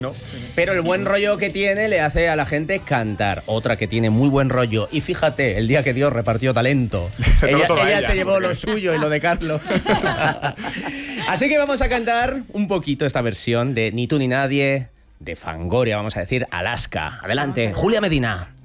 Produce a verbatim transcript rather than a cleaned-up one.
No. Pero el buen rollo que tiene le hace a la gente cantar. Otra que tiene muy buen rollo. Y fíjate, el día que Dios repartió talento, ella, ella, ella se llevó porque... lo suyo y lo de Carlos. Así que vamos a cantar un poquito esta versión de Ni tú ni nadie, de Fangoria, vamos a decir Alaska. Adelante, Julia Medina.